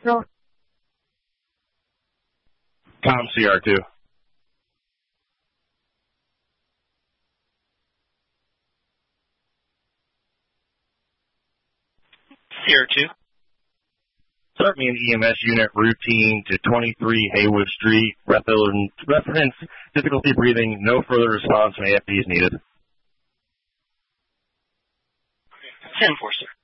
Com CR2. CR2. Start me an EMS unit routine to 23 Haywood Street. Reference difficulty breathing. No further response from AFB is needed. 10-4, sir.